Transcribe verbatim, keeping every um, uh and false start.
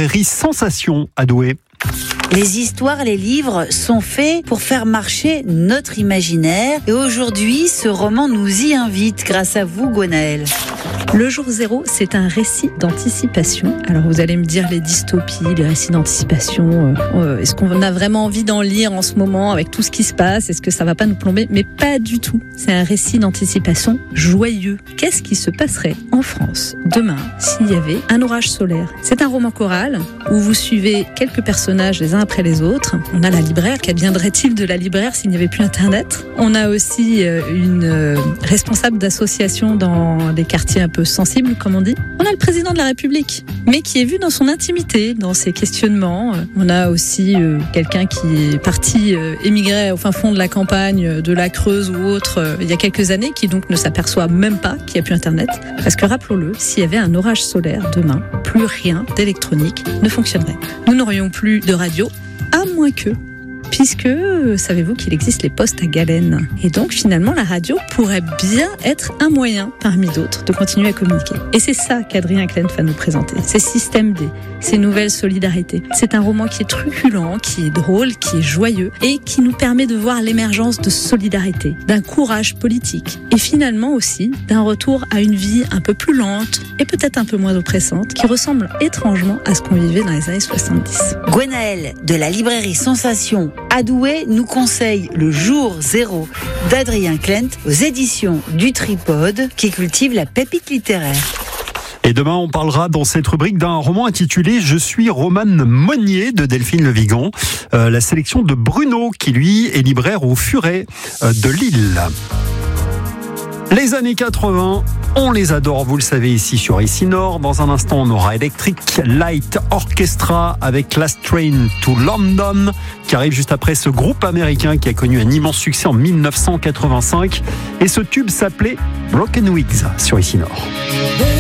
librairie Sensation à Douai. Les histoires, les livres sont faits pour faire marcher notre imaginaire. Et aujourd'hui, ce roman nous y invite grâce à vous, Gwenaëlle. Le jour zéro, c'est un récit d'anticipation. Alors vous allez me dire les dystopies, les récits d'anticipation, euh, est-ce qu'on a vraiment envie d'en lire en ce moment avec tout ce qui se passe? Est-ce que ça va pas nous plomber? Mais pas du tout. C'est un récit d'anticipation joyeux. Qu'est-ce qui se passerait en France demain s'il y avait un orage solaire? C'est un roman choral où vous suivez quelques personnages les uns après les autres. On a la libraire. Qu'adviendrait-il de la libraire s'il n'y avait plus Internet? On a aussi une responsable d'association dans des quartiers un peu sensibles, comme on dit. On a le président de la République, mais qui est vu dans son intimité, dans ses questionnements. On a aussi euh, quelqu'un qui est parti euh, émigrer au fin fond de la campagne, de la Creuse ou autre, euh, il y a quelques années, qui donc ne s'aperçoit même pas qu'il n'y a plus Internet. Parce que rappelons-le, s'il y avait un orage solaire demain, plus rien d'électronique ne fonctionnerait. Nous n'aurions plus de radio, à moins que... Puisque, savez-vous qu'il existe les postes à galène. Et donc, finalement, la radio pourrait bien être un moyen, parmi d'autres, de continuer à communiquer. Et c'est ça qu'Adrien Klenff va nous présenter. Ces systèmes D, ces nouvelles solidarités. C'est un roman qui est truculent, qui est drôle, qui est joyeux et qui nous permet de voir l'émergence de solidarité, d'un courage politique et finalement aussi d'un retour à une vie un peu plus lente et peut-être un peu moins oppressante, qui ressemble étrangement à ce qu'on vivait dans les années soixante-dix. Gwenaëlle de la librairie Sensation à Douai nous conseille Le jour zéro d'Adrien Klenff aux éditions du Tripode qui cultive la pépite littéraire. Et demain, on parlera dans cette rubrique d'un roman intitulé « Je suis Romane Monnier » de Delphine Le Vigan. Euh, la sélection de Bruno, qui lui est libraire au Furet euh, de Lille. Les années quatre-vingts, on les adore, vous le savez, ici sur Ici Nord. Dans un instant, on aura Electric Light Orchestra avec Last Train to London, qui arrive juste après ce groupe américain qui a connu un immense succès en dix-neuf cent quatre-vingt-cinq. Et ce tube s'appelait Broken Wings sur Ici Nord.